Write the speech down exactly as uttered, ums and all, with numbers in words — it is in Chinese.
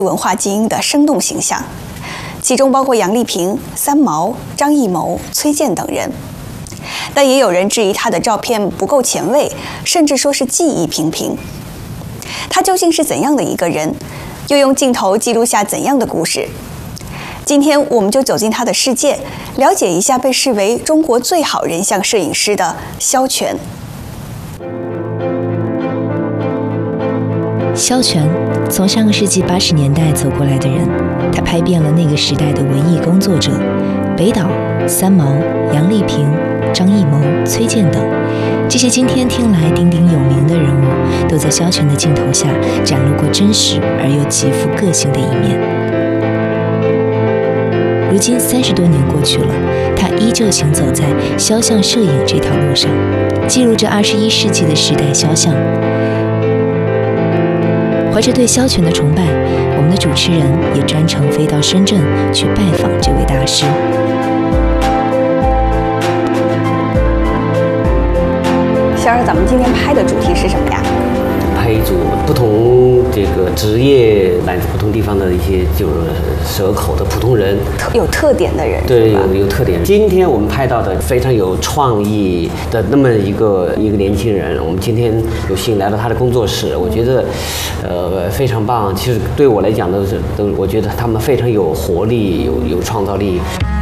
文化精英的生动形象，其中包括杨丽萍、三毛、张艺谋、崔健等人。但也有人质疑他的照片不够前卫，甚至说是技艺平平。他究竟是怎样的一个人？又用镜头记录下怎样的故事？今天我们就走进他的世界，了解一下被视为中国最好人像摄影师的萧全。 萧全，从上个世纪八十年代走过来的人，他拍遍了那个时代的文艺工作者，北岛、三毛、杨丽萍、张艺谋、崔健等，这些今天听来鼎鼎有名的人物，都在萧全的镜头下展露过真实而又极富个性的一面。如今三十多年过去了，他依旧行走在肖像摄影这条路上，记录着二十一世纪的时代肖像。怀着对萧全的崇拜，我们的主持人也专程飞到深圳去拜访这位大师。 肖儿，咱们今天拍的主题是什么呀？ 拍一组不同这个职业来自不同地方的一些就是蛇口的普通人， 有特点的人， 对，有有特点。今天我们拍到的非常有创意的那么一个一个年轻人，我们今天有幸来到他的工作室，我觉得，呃，非常棒。其实对我来讲都是都，我觉得他们非常有活力，有有创造力。